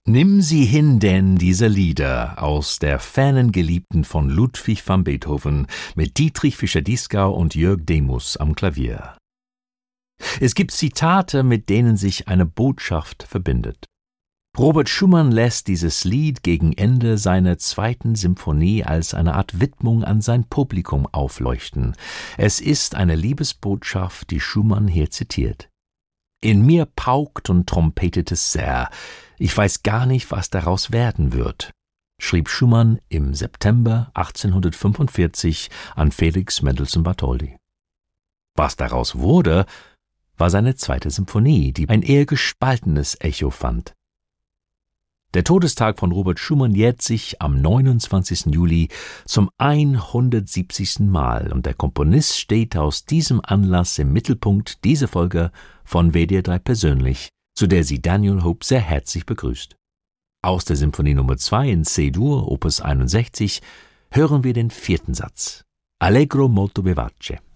Nimm sie hin denn, diese Lieder aus der fernen Geliebten von Ludwig van Beethoven mit Dietrich Fischer-Dieskau und Jörg Demus am Klavier. Es gibt Zitate, mit denen sich eine Botschaft verbindet. Robert Schumann lässt dieses Lied gegen Ende seiner 2. Symphonie als eine Art Widmung an sein Publikum aufleuchten. Es ist eine Liebesbotschaft, die Schumann hier zitiert. In mir paukt und trompetet es sehr. Ich weiß gar nicht, was daraus werden wird, schrieb Schumann im September 1845 an Felix Mendelssohn Bartholdy. Was daraus wurde, war seine 2. Symphonie, die ein eher gespaltenes Echo fand. Der Todestag von Robert Schumann jährt sich am 29. Juli zum 170. Mal und der Komponist steht aus diesem Anlass im Mittelpunkt dieser Folge von WDR 3 persönlich, zu der sie Daniel Hope sehr herzlich begrüßt. Aus der Symphonie Nummer 2 in C-Dur, Opus 61, hören wir den 4. Satz. Allegro molto vivace.